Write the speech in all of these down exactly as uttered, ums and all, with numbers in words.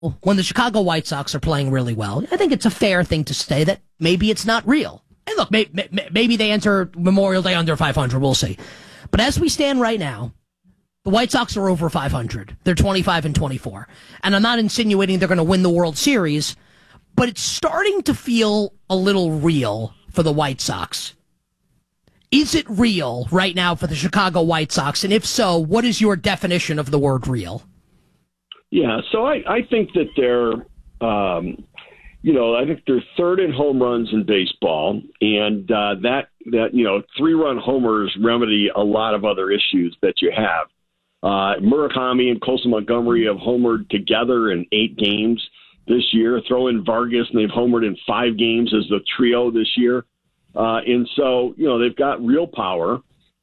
when the Chicago White Sox are playing really well, I think it's a fair thing to say that maybe it's not real. And look, may, may, maybe they enter Memorial Day under five hundred. We'll see. But as we stand right now, the White Sox are over five hundred. They're twenty-five and twenty-four. And I'm not insinuating they're going to win the World Series, but it's starting to feel a little real for the White Sox. Is it real right now for the Chicago White Sox? And if so, what is your definition of the word real? Yeah, so I, I think that they're, um, you know, I think they're third in home runs in baseball, and uh, that, that, you know, three-run homers remedy a lot of other issues that you have. Uh, Murakami and Colson Montgomery have homered together in eight games this year. Throw in Vargas, and they've homered in five games as the trio this year. Uh, and so, you know, they've got real power.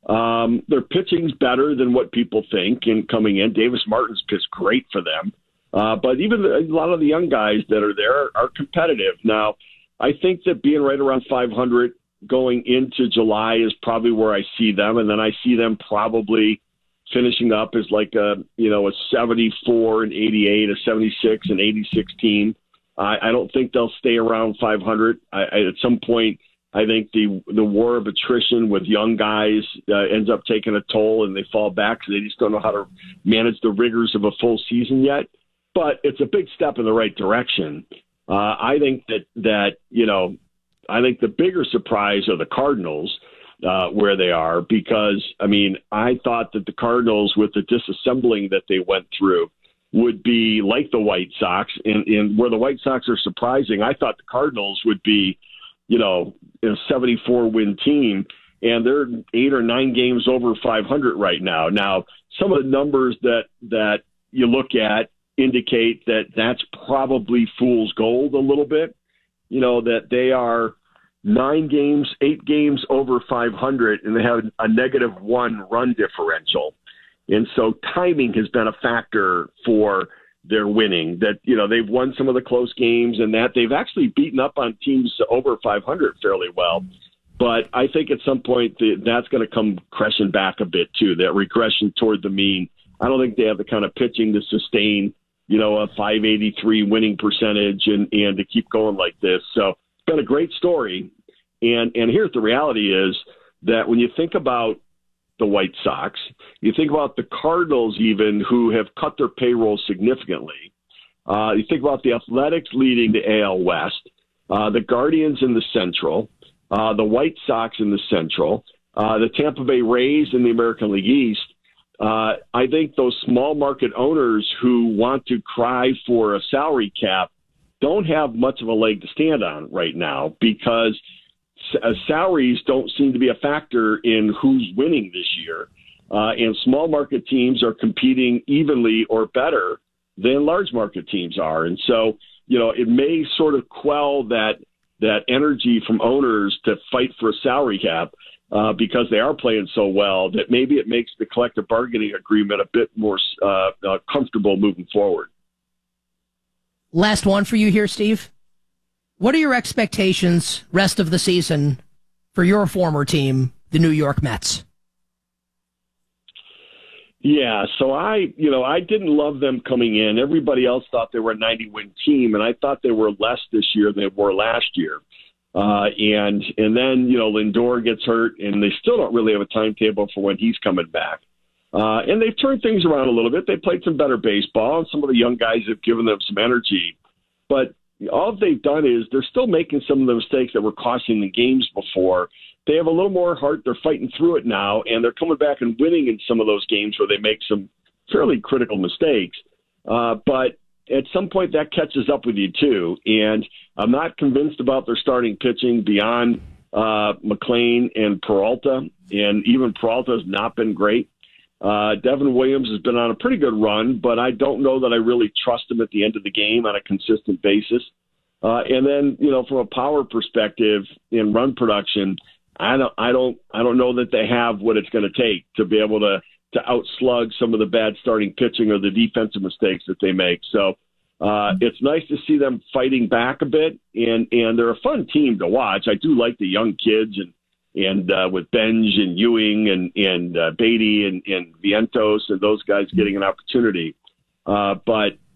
Um, their pitching's better than what people think in coming in. Davis Martin's pitched great for them. Uh, but even the, a lot of the young guys that are there are, are competitive. Now, I think that being right around five hundred going into July is probably where I see them. And then I see them probably finishing up as like a, you know, a seventy-four and eighty-eight, a seventy-six and eighty-six team. I, I don't think they'll stay around five hundred. I, I, at some point, I think the the war of attrition with young guys uh, ends up taking a toll, and they fall back because they just don't know how to manage the rigors of a full season yet. But it's a big step in the right direction. Uh, I think that, that, you know, I think the bigger surprise are the Cardinals, uh, where they are, because, I mean, I thought that the Cardinals, with the disassembling that they went through, would be like the White Sox. And, and where the White Sox are surprising, I thought the Cardinals would be, you know, a seventy-four win team, and they're eight or nine games over five hundred right now. Now, some of the numbers that, that you look at indicate that that's probably fool's gold a little bit, you know, that they are nine games, eight games over five hundred, and they have a negative one run differential. And so timing has been a factor for their winning, that, you know, they've won some of the close games, and that they've actually beaten up on teams over five hundred fairly well. But I think at some point that's going to come crashing back a bit too, that regression toward the mean. I don't think they have the kind of pitching to sustain, you know, a five eighty-three winning percentage and, and to keep going like this. So it's been a great story. And, and here's the reality is that when you think about the White Sox, you think about the Cardinals even, who have cut their payroll significantly. Uh, you think about the Athletics leading the A L West, uh, the Guardians in the Central, uh, the White Sox in the Central, uh, the Tampa Bay Rays in the American League East. Uh, I think those small market owners who want to cry for a salary cap don't have much of a leg to stand on right now, because Uh, salaries don't seem to be a factor in who's winning this year. Uh, and small market teams are competing evenly or better than large market teams are. And so, you know, it may sort of quell that that energy from owners to fight for a salary cap uh, because they are playing so well, that maybe it makes the collective bargaining agreement a bit more uh, uh, comfortable moving forward. Last one for you here, Steve. What are your expectations rest of the season for your former team, the New York Mets? Yeah, so I, you know, I didn't love them coming in. Everybody else thought they were a ninety-win team, and I thought they were less this year than they were last year. Uh, and and then, you know, Lindor gets hurt, and they still don't really have a timetable for when he's coming back. Uh, and they've turned things around a little bit. They played some better baseball, and some of the young guys have given them some energy. But all they've done is they're still making some of the mistakes that were costing the games before. They have a little more heart. They're fighting through it now, and they're coming back and winning in some of those games where they make some fairly critical mistakes. Uh, but at some point that catches up with you too. And I'm not convinced about their starting pitching beyond uh, McClain and Peralta, and even Peralta has not been great. Uh, Devin Williams has been on a pretty good run, but I don't know that I really trust him at the end of the game on a consistent basis. Uh, and then, you know, from a power perspective in run production, I don't, I don't, I don't know that they have what it's going to take to be able to to outslug some of the bad starting pitching or the defensive mistakes that they make. So uh, it's nice to see them fighting back a bit, and and they're a fun team to watch. I do like the young kids, and. And uh, with Benj and Ewing and, and uh, Beatty and, and Vientos and those guys getting an opportunity. Uh, but,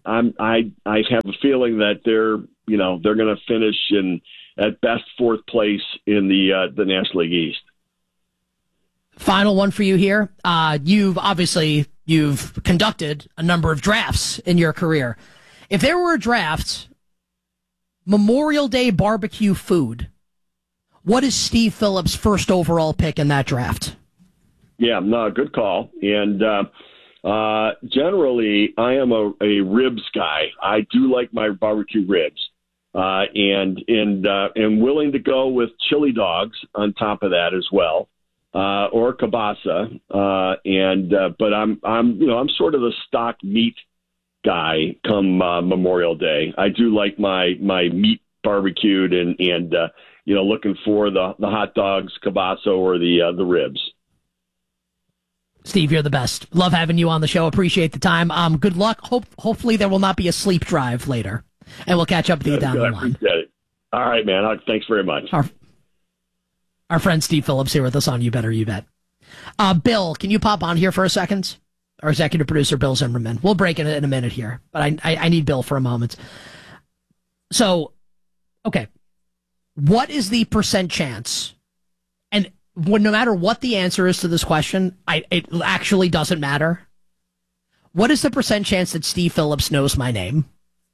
I'm I I have a feeling that they're you know they're going to finish in at best fourth place in the uh, the National League East. Final one for you here. Uh, you've obviously you've conducted a number of drafts in your career. If there were a draft, Memorial Day barbecue food, what is Steve Phillips' first overall pick in that draft? Yeah, no, good call. And uh, uh, generally, I am a, a ribs guy. I do like my barbecue ribs, uh, and and uh, am willing to go with chili dogs on top of that as well. Uh, or kielbasa, uh, and uh, but I'm I'm you know I'm sort of the stock meat guy come uh, Memorial Day. I do like my my meat barbecued and and uh, you know looking for the, the hot dogs, kielbasa, or the uh, the ribs. Steve, you're the best. Love having you on the show. Appreciate the time. Um, good luck. Hope hopefully there will not be a sleep drive later, and we'll catch up with you down the line. It. All right, man. Thanks very much. Our, Our friend Steve Phillips here with us on You Better You Bet. Uh, Bill, can you pop on here for a second? Our executive producer, Bill Zimmerman. We'll break in in a minute here, but I, I, I need Bill for a moment. So, okay. What is the percent chance? And when, no matter what the answer is to this question, I, it actually doesn't matter. What is the percent chance that Steve Phillips knows my name?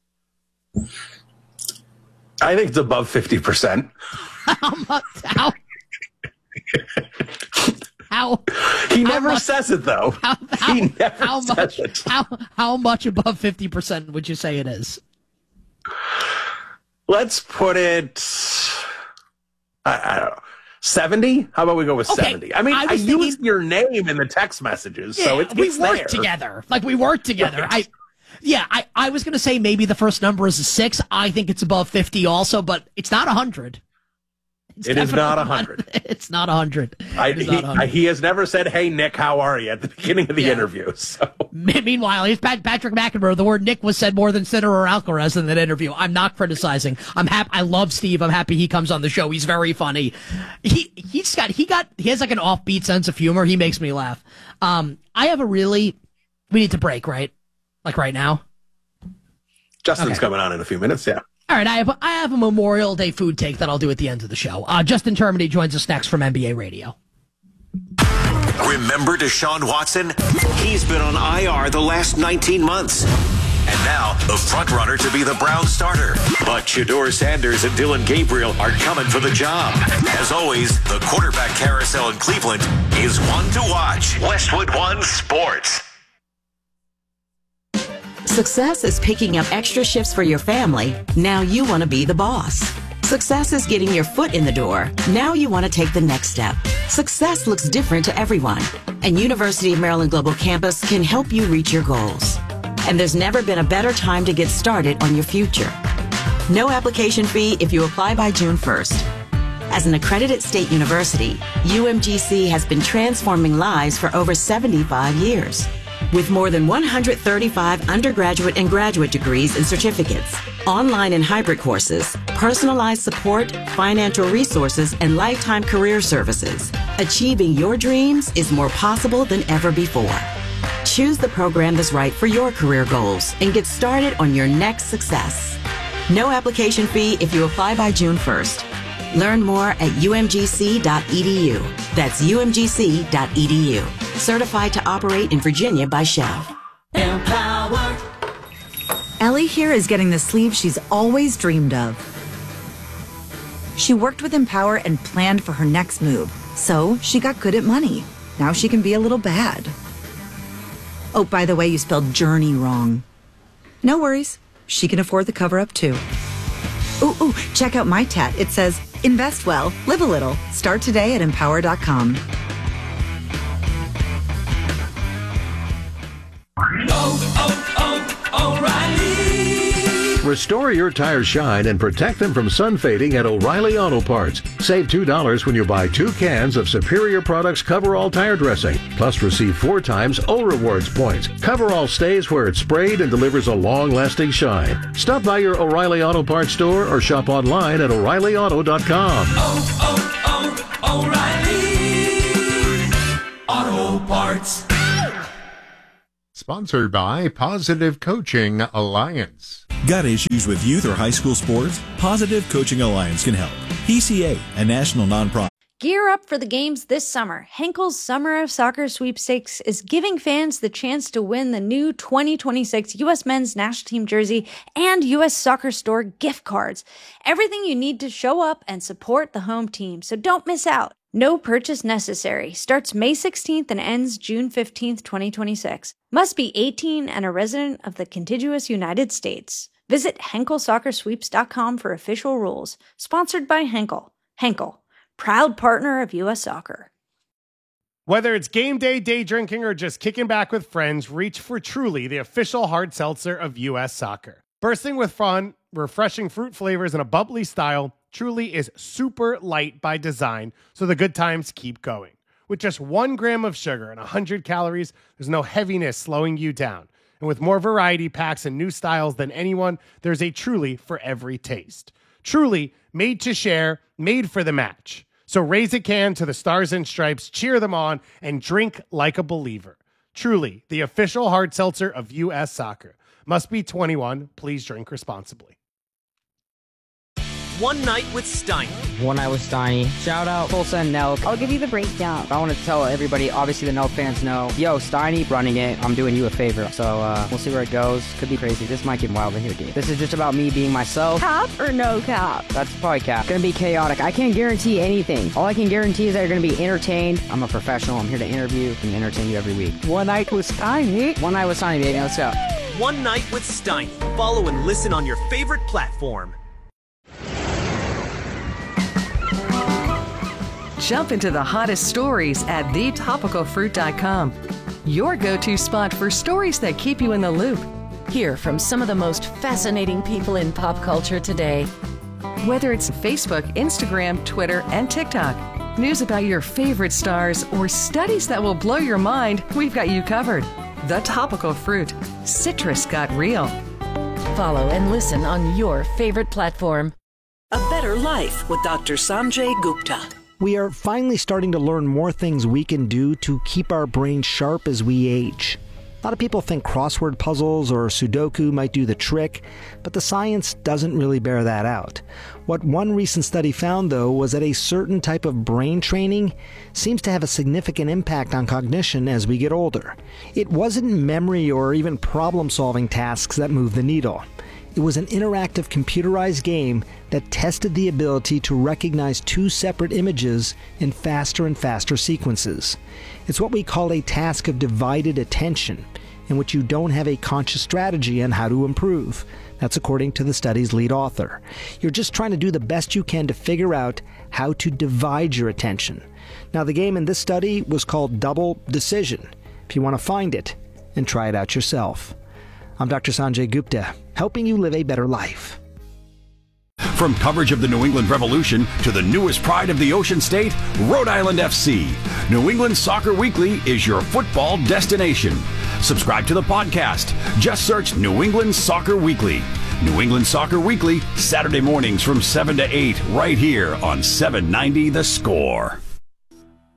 I think it's above fifty percent. How much? How? How he how never much, says it though. How, how, he never how says much? It. How how much above fifty percent would you say it is? Let's put it. I, I don't know. Seventy? How about we go with okay. seventy? I mean, I, I thinking, used your name in the text messages, yeah, so it's, we it's work there. together. Like we work together. Right. I. Yeah, I, I was going to say maybe the first number is a six. I think it's above fifty also, but it's not one hundred. It's it is not one hundred. It's not one hundred. I, it is he, not one hundred. He has never said, hey, Nick, how are you, at the beginning of the yeah. interview. So. Meanwhile, he's Pat, Patrick McEnroe. The word Nick was said more than Sinner or Alcaraz in that interview. I'm not criticizing. I'm happy. I love Steve. I'm happy he comes on the show. He's very funny. He he's got he got he has like an offbeat sense of humor. He makes me laugh. Um, I have a really we need to break right, like right now. Justin's okay. coming on in a few minutes. Yeah. All right, I have, I have a Memorial Day food take that I'll do at the end of the show. Uh, Justin Termody joins us next from N B A Radio. Remember Deshaun Watson? He's been on I R the last nineteen months. And now, the front runner to be the Browns starter. But Shedeur Sanders and Dylan Gabriel are coming for the job. As always, the quarterback carousel in Cleveland is one to watch. Westwood One Sports. Success is picking up extra shifts for your family. Now you want to be the boss. Success is getting your foot in the door. Now you want to take the next step. Success looks different to everyone, and University of Maryland Global Campus can help you reach your goals. And there's never been a better time to get started on your future. No application fee if you apply by June first. As an accredited state university, U M G C has been transforming lives for over seventy-five years. With more than one hundred thirty-five undergraduate and graduate degrees and certificates, online and hybrid courses, personalized support, financial resources, and lifetime career services, achieving your dreams is more possible than ever before. Choose the program that's right for your career goals and get started on your next success. No application fee if you apply by June first. Learn more at U M G C dot E D U. That's U M G C dot E D U. Certified to operate in Virginia by Shell. Empower. Ellie here is getting the sleeve she's always dreamed of. She worked with Empower and planned for her next move, so she got good at money. Now she can be a little bad. Oh, by the way, you spelled journey wrong. No worries. She can afford the cover-up, too. Ooh, ooh, check out my tat. It says, invest well, live a little. Start today at empower dot com. Oh, oh, oh, O'Reilly! Restore your tires shine and protect them from sun fading at O'Reilly Auto Parts. Save two dollars when you buy two cans of Superior Products Coverall tire dressing. Plus receive four times O Rewards points. Coverall stays where it's sprayed and delivers a long-lasting shine. Stop by your O'Reilly Auto Parts store or shop online at O'Reilly Auto dot com. Oh, oh, oh, O'Reilly Auto Parts. Sponsored by Positive Coaching Alliance. Got issues with youth or high school sports? Positive Coaching Alliance can help. P C A, a national nonprofit. Gear up for the games this summer. Henkel's Summer of Soccer Sweepstakes is giving fans the chance to win the new twenty twenty-six U S Men's National Team jersey and U S Soccer Store gift cards. Everything you need to show up and support the home team, so don't miss out. No purchase necessary. Starts May sixteenth and ends June fifteenth, twenty twenty-six. Must be eighteen and a resident of the contiguous United States. Visit Henkel Soccer Sweeps dot com for official rules. Sponsored by Henkel. Henkel, proud partner of U S Soccer. Whether it's game day, day drinking, or just kicking back with friends, reach for Truly, the official hard seltzer of U S Soccer. Bursting with fun, refreshing fruit flavors, and a bubbly style, Truly is super light by design, so the good times keep going. With just one gram of sugar and one hundred calories, there's no heaviness slowing you down. And with more variety packs and new styles than anyone, there's a Truly for every taste. Truly, made to share, made for the match. So raise a can to the Stars and Stripes, cheer them on, and drink like a believer. Truly, the official hard seltzer of U S Soccer. Must be twenty-one. Please drink responsibly. One Night with Steiny. One Night with Steiny. Shout out Tulsa and Nelk. I'll give you the breakdown. I want to tell everybody, obviously the Nelk fans know, yo, Steiny running it. I'm doing you a favor. So uh, we'll see where it goes. Could be crazy. This might get wild in here, dude. This is just about me being myself. Cap or no cap? That's probably cap. Gonna be chaotic. I can't guarantee anything. All I can guarantee is that you're gonna be entertained. I'm a professional. I'm here to interview and entertain you every week. One Night with Steiny. One Night with Steiny, baby. Let's go. One Night with Steiny. Follow and listen on your favorite platform. Jump into the hottest stories at the topical fruit dot com. Your go-to spot for stories that keep you in the loop. Hear from some of the most fascinating people in pop culture today. Whether it's Facebook, Instagram, Twitter, and TikTok, news about your favorite stars, or studies that will blow your mind, we've got you covered. The Topical Fruit. Citrus got real. Follow and listen on your favorite platform. A Better Life with Doctor Sanjay Gupta. We are finally starting to learn more things we can do to keep our brains sharp as we age. A lot of people think crossword puzzles or Sudoku might do the trick, but the science doesn't really bear that out. What one recent study found, though, was that a certain type of brain training seems to have a significant impact on cognition as we get older. It wasn't memory or even problem-solving tasks that moved the needle. It was an interactive computerized game that tested the ability to recognize two separate images in faster and faster sequences. It's what we call a task of divided attention, in which you don't have a conscious strategy on how to improve. That's according to the study's lead author. You're just trying to do the best you can to figure out how to divide your attention. Now, the game in this study was called Double Decision. If you want to find it and try it out yourself. I'm Doctor Sanjay Gupta, helping you live a better life. From coverage of the New England Revolution to the newest pride of the Ocean State, Rhode Island F C, New England Soccer Weekly is your football destination. Subscribe to the podcast. Just search New England Soccer Weekly. New England Soccer Weekly, Saturday mornings from seven to eight, right here on seven ninety The Score.